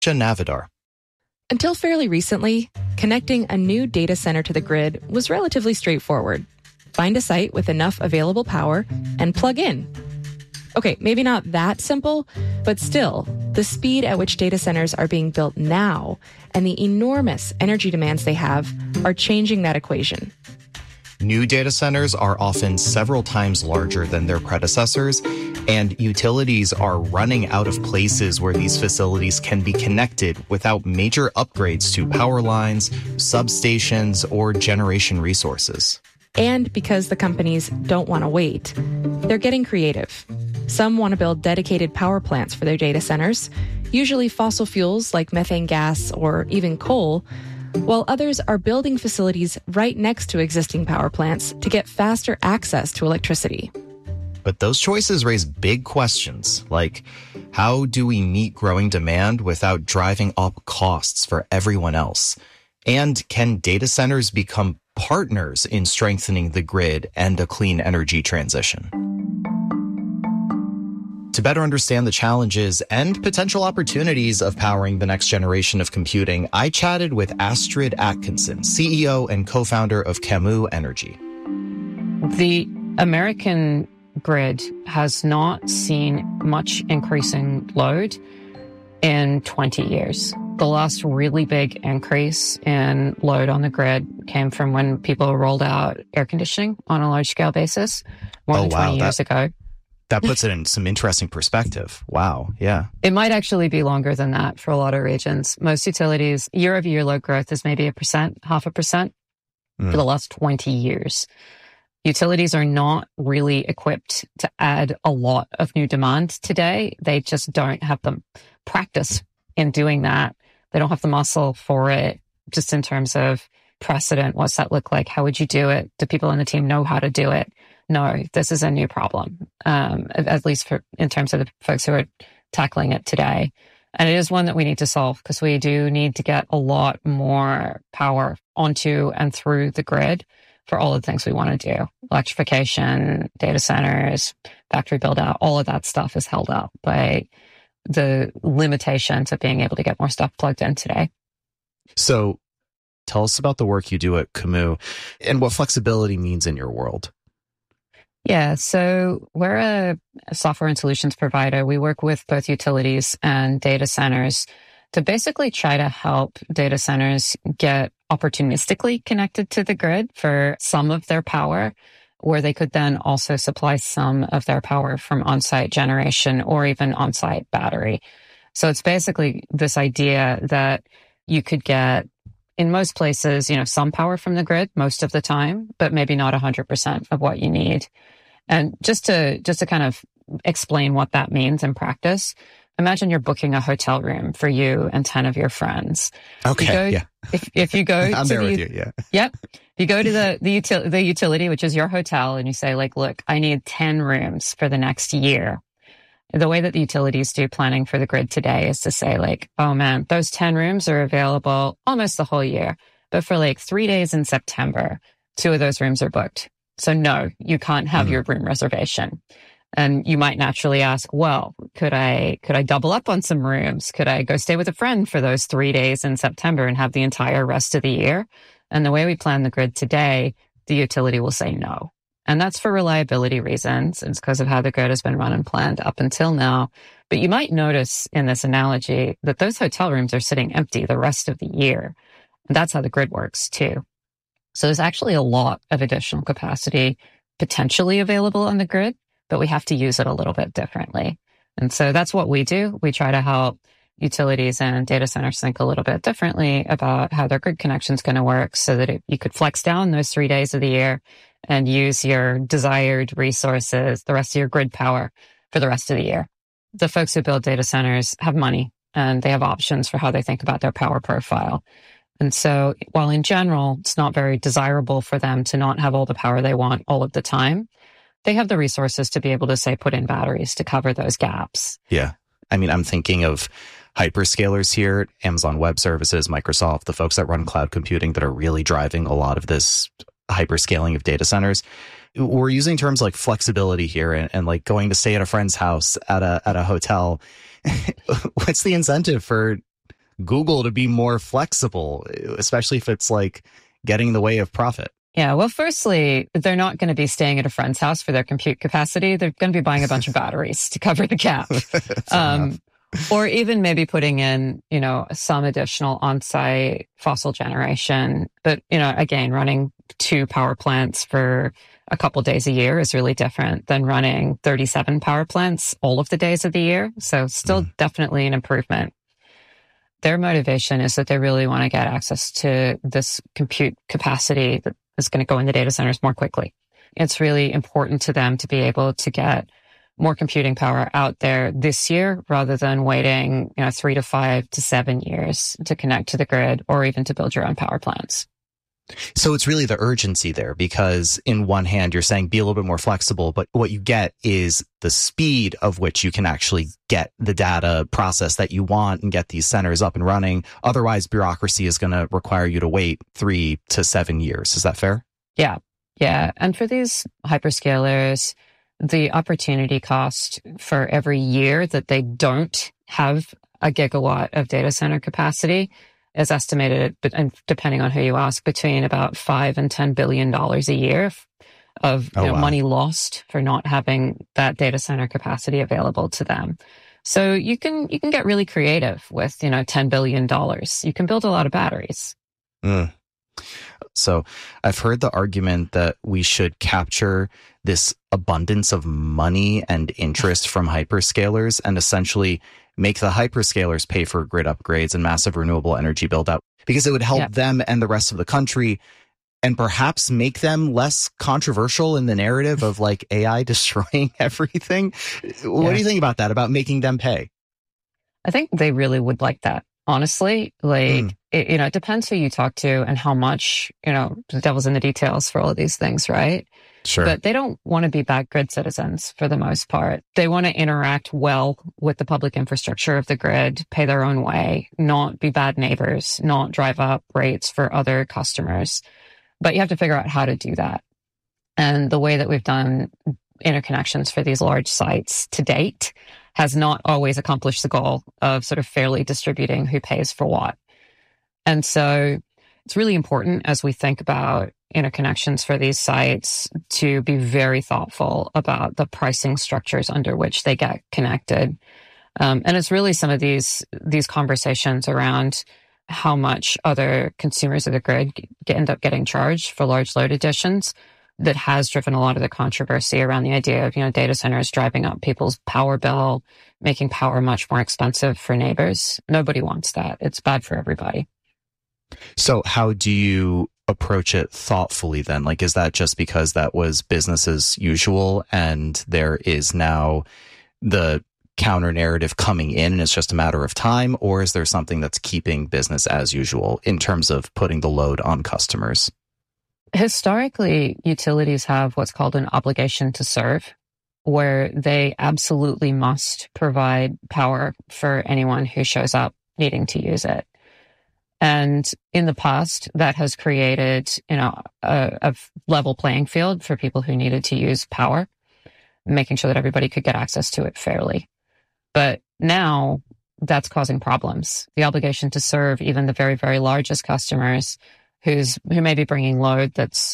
Navidar. Until fairly recently, connecting a new data center to the grid was relatively straightforward. Find a site with enough available power and plug in. Okay, maybe not that simple, but still, the speed at which data centers are being built now and the enormous energy demands they have are changing that equation. New data centers are often several times larger than their predecessors, and utilities are running out of places where these facilities can be connected without major upgrades to power lines, substations, or generation resources. And because the companies don't want to wait, they're getting creative. Some want to build dedicated power plants for their data centers, usually fossil fuels like methane gas or even coal, while others are building facilities right next to existing power plants to get faster access to electricity. But those choices raise big questions, like how do we meet growing demand without driving up costs for everyone else? And can data centers become partners in strengthening the grid and a clean energy transition? To better understand the challenges and potential opportunities of powering the next generation of computing, I chatted with Astrid Atkinson, CEO and co-founder of Camus Energy. The American grid has not seen much increasing load in 20 years. The last really big increase in load on the grid came from when people rolled out air conditioning on a large-scale basis more than 20 years ago. That puts it in some interesting perspective. Wow, yeah. It might actually be longer than that for a lot of regions. Most utilities, year-over-year load growth is maybe 1%, 0.5% for the last 20 years. Utilities are not really equipped to add a lot of new demand today. They just don't have the practice in doing that. They don't have the muscle for it, just in terms of precedent. What's that look like? How would you do it? Do people on the team know how to do it? No, this is a new problem, at least in terms of the folks who are tackling it today. And it is one that we need to solve because we do need to get a lot more power onto and through the grid for all the things we want to do. Electrification, data centers, factory build out, all of that stuff is held up by the limitations of being able to get more stuff plugged in today. So tell us about the work you do at Camus and what flexibility means in your world. Yeah, so we're a software and solutions provider. We work with both utilities and data centers to basically try to help data centers get opportunistically connected to the grid for some of their power, where they could then also supply some of their power from on-site generation or even on-site battery. So it's basically this idea that you could get, in most places, some power from the grid most of the time, but maybe not 100% of what you need. And just to kind of explain what that means in practice, imagine you're booking a hotel room for you and 10 of your friends. Okay, yeah. If you go I'm there with you, yeah. Yep. If you go to the utility, which is your hotel, and you say, look, I need 10 rooms for the next year. The way that the utilities do planning for the grid today is to say, oh man, those 10 rooms are available almost the whole year. But for 3 days in September, 2 of those rooms are booked. So no, you can't have your room reservation. And you might naturally ask, well, could I double up on some rooms? Could I go stay with a friend for those 3 days in September and have the entire rest of the year? And the way we plan the grid today, the utility will say no. And that's for reliability reasons. It's because of how the grid has been run and planned up until now. But you might notice in this analogy that those hotel rooms are sitting empty the rest of the year. And that's how the grid works too. So there's actually a lot of additional capacity potentially available on the grid, but we have to use it a little bit differently. And so that's what we do. We try to help utilities and data centers think a little bit differently about how their grid connection is going to work so that you could flex down those 3 days of the year and use your desired resources, the rest of your grid power, for the rest of the year. The folks who build data centers have money and they have options for how they think about their power profile. And so while in general, it's not very desirable for them to not have all the power they want all of the time, they have the resources to be able to, say, put in batteries to cover those gaps. Yeah. I mean, I'm thinking of hyperscalers here, Amazon Web Services, Microsoft, the folks that run cloud computing that are really driving a lot of this hyperscaling of data centers. We're using terms like flexibility here and like going to stay at a friend's house at a hotel. What's the incentive for Google to be more flexible, especially if it's like getting in the way of profit? Yeah, well, firstly, they're not going to be staying at a friend's house for their compute capacity. They're going to be buying a bunch of batteries to cover the gap. Or even maybe putting in, some additional on-site fossil generation. But, again, running 2 power plants for a couple days a year is really different than running 37 power plants all of the days of the year. So still definitely an improvement. Their motivation is that they really want to get access to this compute capacity that is going to go in the data centers more quickly. It's really important to them to be able to get more computing power out there this year rather than waiting 3 to 5 to 7 years to connect to the grid or even to build your own power plants. So it's really the urgency there, because in one hand, you're saying be a little bit more flexible, but what you get is the speed of which you can actually get the data process that you want and get these centers up and running. Otherwise, bureaucracy is going to require you to wait 3 to 7 years. Is that fair? Yeah. And for these hyperscalers, the opportunity cost for every year that they don't have a gigawatt of data center capacity is estimated, and depending on who you ask, between about $5 and $10 billion a year of money lost for not having that data center capacity available to them. So you can get really creative with $10 billion. You can build a lot of batteries. So I've heard the argument that we should capture this abundance of money and interest from hyperscalers and essentially make the hyperscalers pay for grid upgrades and massive renewable energy build out, because it would help them and the rest of the country, and perhaps make them less controversial in the narrative of like AI destroying everything. What do you think about that, about making them pay? I think they really would like that. Honestly, it depends who you talk to and how much, the devil's in the details for all of these things, right? Sure. But they don't want to be bad grid citizens for the most part. They want to interact well with the public infrastructure of the grid, pay their own way, not be bad neighbors, not drive up rates for other customers. But you have to figure out how to do that. And the way that we've done interconnections for these large sites to date has not always accomplished the goal of sort of fairly distributing who pays for what. And so it's really important as we think about interconnections for these sites to be very thoughtful about the pricing structures under which they get connected. And it's really some of these conversations around how much other consumers of the grid end up getting charged for large load additions that has driven a lot of the controversy around the idea of, data centers driving up people's power bill, making power much more expensive for neighbors. Nobody wants that. It's bad for everybody. So how do you approach it thoughtfully then? Like, is that just because that was business as usual and there is now the counter narrative coming in and it's just a matter of time? Or is there something that's keeping business as usual in terms of putting the load on customers? Historically, utilities have what's called an obligation to serve, where they absolutely must provide power for anyone who shows up needing to use it. And in the past, that has created, a level playing field for people who needed to use power, making sure that everybody could get access to it fairly. But now that's causing problems. The obligation to serve even the very, very largest customers who may be bringing load that's,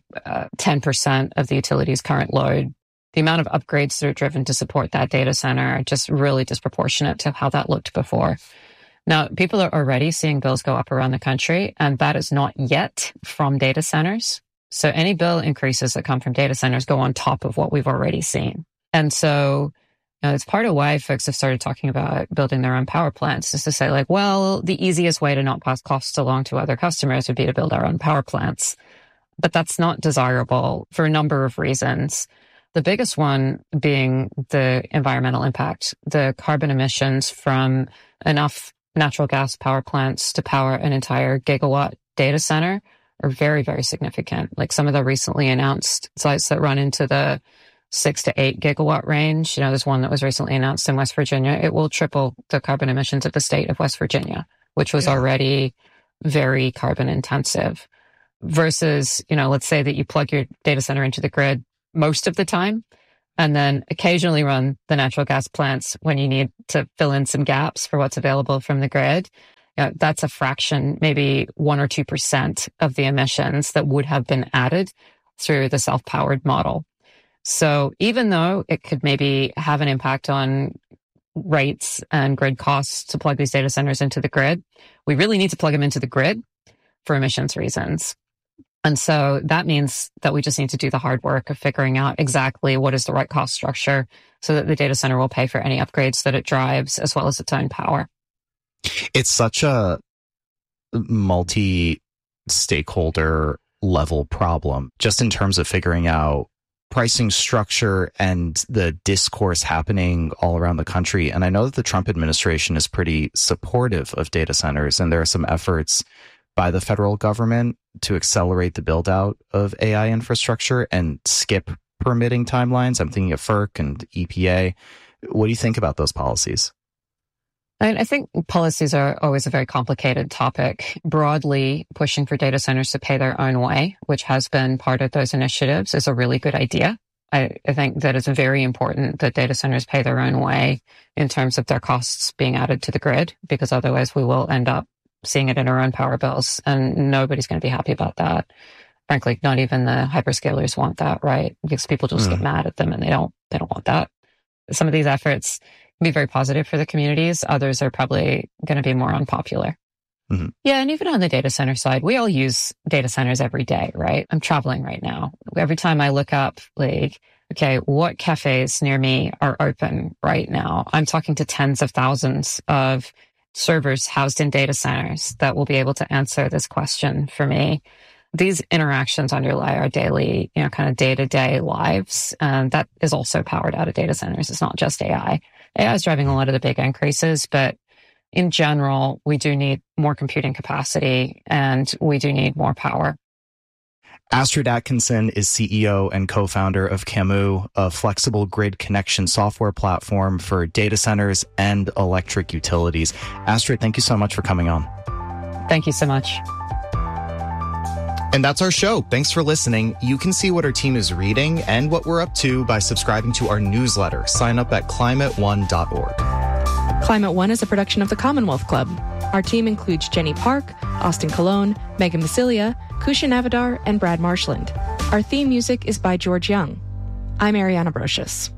10% of the utility's current load. The amount of upgrades that are driven to support that data center are just really disproportionate to how that looked before. Now, people are already seeing bills go up around the country, and that is not yet from data centers. So any bill increases that come from data centers go on top of what we've already seen. And so it's part of why folks have started talking about building their own power plants, is to say like, well, the easiest way to not pass costs along to other customers would be to build our own power plants. But that's not desirable for a number of reasons. The biggest one being the environmental impact, the carbon emissions from enough natural gas power plants to power an entire gigawatt data center are very, very significant. Like some of the recently announced sites that run into the 6 to 8 gigawatt range. There's one that was recently announced in West Virginia. It will triple the carbon emissions of the state of West Virginia, which was already very carbon intensive. Versus, let's say that you plug your data center into the grid most of the time, and then occasionally run the natural gas plants when you need to fill in some gaps for what's available from the grid. that's a fraction, maybe 1 or 2% of the emissions that would have been added through the self-powered model. So even though it could maybe have an impact on rates and grid costs to plug these data centers into the grid, we really need to plug them into the grid for emissions reasons. And so that means that we just need to do the hard work of figuring out exactly what is the right cost structure so that the data center will pay for any upgrades that it drives as well as its own power. It's such a multi-stakeholder level problem, just in terms of figuring out pricing structure and the discourse happening all around the country. And I know that the Trump administration is pretty supportive of data centers, and there are some efforts by the federal government to accelerate the build out of AI infrastructure and skip permitting timelines. I'm thinking of FERC and EPA. What do you think about those policies? I think policies are always a very complicated topic. Broadly, pushing for data centers to pay their own way, which has been part of those initiatives, is a really good idea. I think that it's very important that data centers pay their own way in terms of their costs being added to the grid, because otherwise we will end up seeing it in our own power bills, and nobody's going to be happy about that. Frankly, not even the hyperscalers want that, right? Because people just get mad at them, and they don't want that. Some of these efforts can be very positive for the communities. Others are probably going to be more unpopular. Mm-hmm. Yeah, and even on the data center side, we all use data centers every day, right? I'm traveling right now. Every time I look up, like, okay, what cafes near me are open right now? I'm talking to tens of thousands of servers housed in data centers that will be able to answer this question for me. These interactions underlie our daily, kind of day-to-day lives. And that is also powered out of data centers. It's not just AI. AI is driving a lot of the big increases, but in general, we do need more computing capacity and we do need more power. Astrid Atkinson is CEO and co-founder of Camus, a flexible grid connection software platform for data centers and electric utilities. Astrid, thank you so much for coming on. Thank you so much. And that's our show. Thanks for listening. You can see what our team is reading and what we're up to by subscribing to our newsletter. Sign up at climateone.org. Climate One is a production of the Commonwealth Club. Our team includes Jenny Park, Austin Colon, Megan Basilia, Kusha Navadar, and Brad Marshland. Our theme music is by George Young. I'm Ariana Brocious.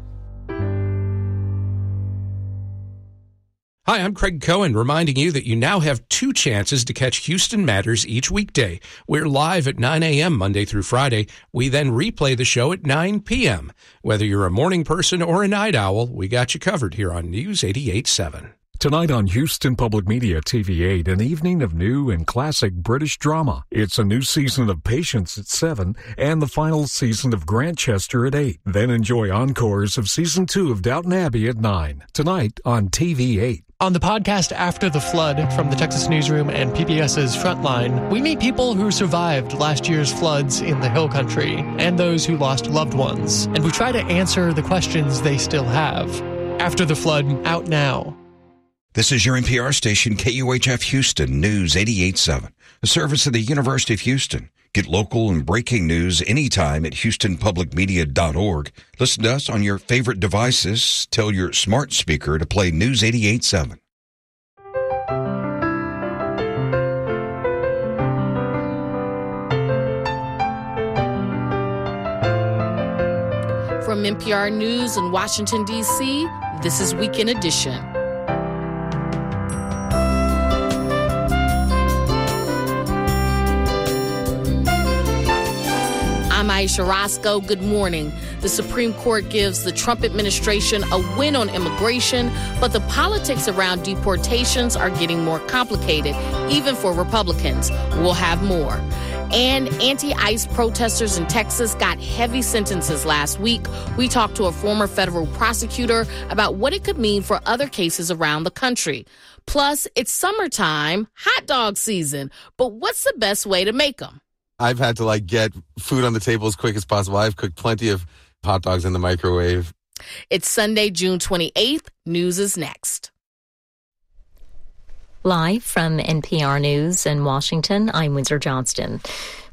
Hi, I'm Craig Cohen, reminding you that you now have 2 chances to catch Houston Matters each weekday. We're live at 9 a.m. Monday through Friday. We then replay the show at 9 p.m. Whether you're a morning person or a night owl, we got you covered here on News 88.7. Tonight on Houston Public Media TV8, an evening of new and classic British drama. It's a new season of Patience at 7 and the final season of Grantchester at 8. Then enjoy encores of Season 2 of Downton Abbey at 9. Tonight on TV8. On the podcast After the Flood from the Texas Newsroom and PBS's Frontline, we meet people who survived last year's floods in the Hill Country and those who lost loved ones. And we try to answer the questions they still have. After the Flood, out now. This is your NPR station, KUHF Houston, News 88.7, a service of the University of Houston. Get local and breaking news anytime at HoustonPublicMedia.org. Listen to us on your favorite devices. Tell your smart speaker to play News 88.7. From NPR News in Washington, D.C., this is Weekend Edition. I'm Aisha Roscoe. Good morning. The Supreme Court gives the Trump administration a win on immigration, but the politics around deportations are getting more complicated, even for Republicans. We'll have more. And anti-ICE protesters in Texas got heavy sentences last week. We talked to a former federal prosecutor about what it could mean for other cases around the country. Plus, it's summertime, hot dog season. But what's the best way to make them? I've had to get food on the table as quick as possible. I've cooked plenty of hot dogs in the microwave. It's Sunday, June 28th. News is next. Live from NPR News in Washington, I'm Windsor Johnston.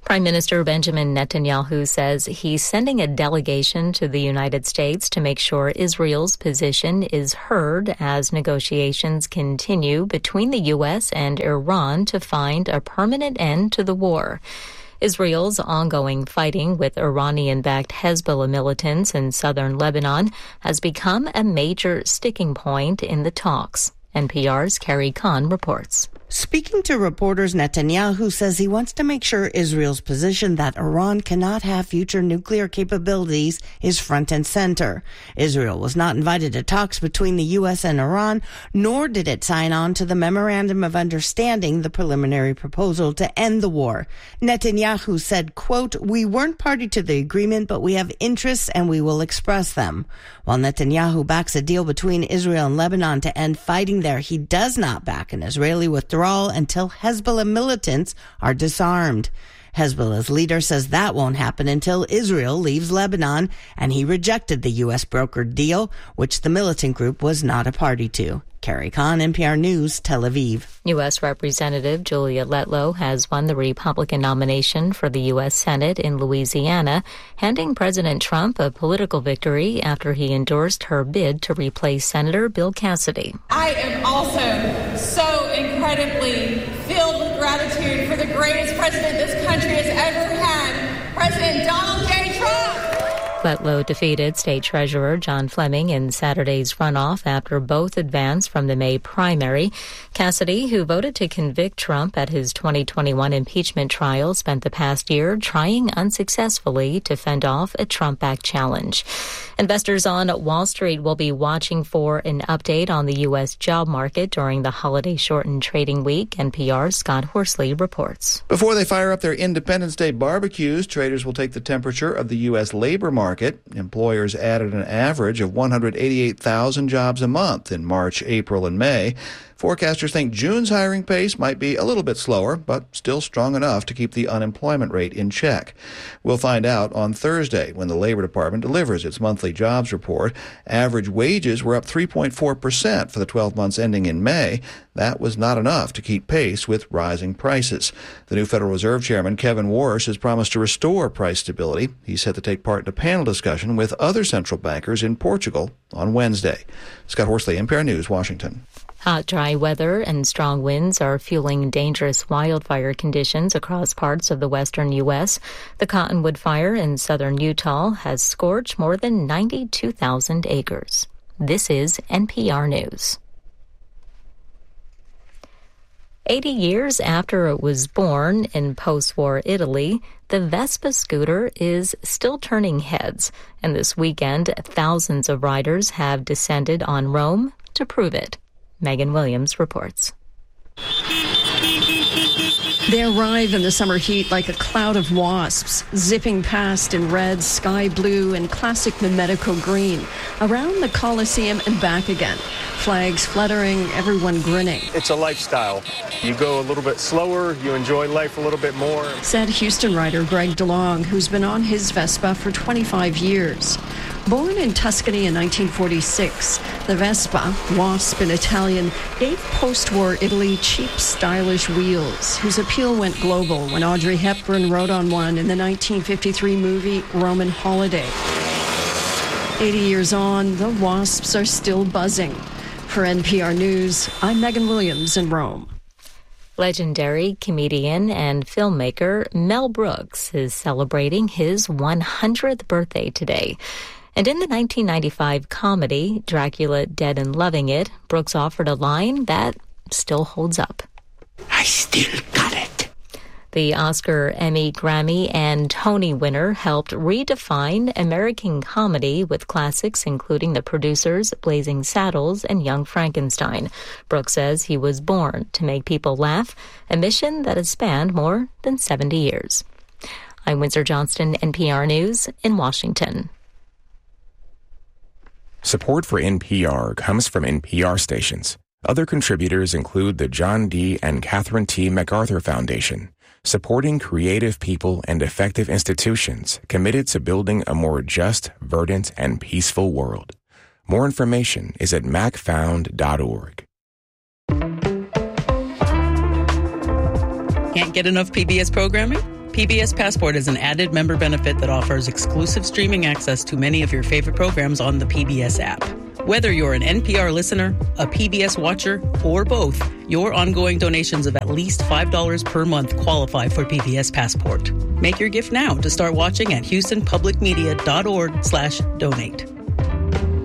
Prime Minister Benjamin Netanyahu says he's sending a delegation to the United States to make sure Israel's position is heard as negotiations continue between the U.S. and Iran to find a permanent end to the war. Israel's ongoing fighting with Iranian-backed Hezbollah militants in southern Lebanon has become a major sticking point in the talks. NPR's Carrie Khan reports. Speaking to reporters, Netanyahu says he wants to make sure Israel's position that Iran cannot have future nuclear capabilities is front and center. Israel was not invited to talks between the U.S. and Iran, nor did it sign on to the Memorandum of Understanding, the preliminary proposal to end the war. Netanyahu said, quote, "We weren't party to the agreement, but we have interests and we will express them." While Netanyahu backs a deal between Israel and Lebanon to end fighting there, he does not back an Israeli withdrawal until Hezbollah militants are disarmed. Hezbollah's leader says that won't happen until Israel leaves Lebanon, and he rejected the U.S. brokered deal, which the militant group was not a party to. Carrie Khan, NPR News, Tel Aviv. U.S. Representative Julia Letlow has won the Republican nomination for the U.S. Senate in Louisiana, handing President Trump a political victory after he endorsed her bid to replace Senator Bill Cassidy. I am also so incredibly filled with gratitude for the greatest president this country has ever had, President Donald J. Trump. Letlow defeated State Treasurer John Fleming in Saturday's runoff after both advanced from the May primary. Cassidy, who voted to convict Trump at his 2021 impeachment trial, spent the past year trying unsuccessfully to fend off a Trump-backed challenge. Investors on Wall Street will be watching for an update on the U.S. job market during the holiday-shortened trading week. NPR's Scott Horsley reports. Before they fire up their Independence Day barbecues, traders will take the temperature of the U.S. labor market. Employers added an average of 188,000 jobs a month in March, April, and May. Forecasters think June's hiring pace might be a little bit slower, but still strong enough to keep the unemployment rate in check. We'll find out on Thursday when the Labor Department delivers its monthly jobs report. Average wages were up 3.4% for the 12 months ending in May. That was not enough to keep pace with rising prices. The new Federal Reserve Chairman, Kevin Warsh, has promised to restore price stability. He's set to take part in a panel discussion with other central bankers in Portugal on Wednesday. Scott Horsley, NPR News, Washington. Hot, dry weather and strong winds are fueling dangerous wildfire conditions across parts of the western U.S. The Cottonwood Fire in southern Utah has scorched more than 92,000 acres. This is NPR News. 80 years after it was born in post-war Italy, the Vespa scooter is still turning heads. And this weekend, thousands of riders have descended on Rome to prove it. Megan Williams reports. They arrive in the summer heat like a cloud of wasps, zipping past in red, sky blue, and classic Mimetico green, around the Colosseum and back again. Flags fluttering, everyone grinning. It's a lifestyle. You go a little bit slower, you enjoy life a little bit more. Said Houston writer Greg DeLong, who's been on his Vespa for 25 years. Born in Tuscany in 1946, the Vespa, wasp in Italian, gave post-war Italy cheap, stylish wheels, whose appeal went global when Audrey Hepburn rode on one in the 1953 movie Roman Holiday. 80 years on, the wasps are still buzzing. For NPR News, I'm Megan Williams in Rome. Legendary comedian and filmmaker Mel Brooks is celebrating his 100th birthday today. And in the 1995 comedy, Dracula Dead and Loving It, Brooks offered a line that still holds up. I still got it. The Oscar, Emmy, Grammy, and Tony winner helped redefine American comedy with classics including The Producers, Blazing Saddles, and Young Frankenstein. Brooks says he was born to make people laugh, a mission that has spanned more than 70 years. I'm Windsor Johnston, NPR News in Washington. Support for NPR comes from NPR stations. Other contributors include the John D. and Catherine T. MacArthur Foundation, supporting creative people and effective institutions committed to building a more just, verdant, and peaceful world. More information is at macfound.org. Can't get enough PBS programming? PBS Passport is an added member benefit that offers exclusive streaming access to many of your favorite programs on the PBS app. Whether you're an NPR listener, a PBS watcher, or both, your ongoing donations of at least $5 per month qualify for PBS Passport. Make your gift now to start watching at HoustonPublicMedia.org/donate.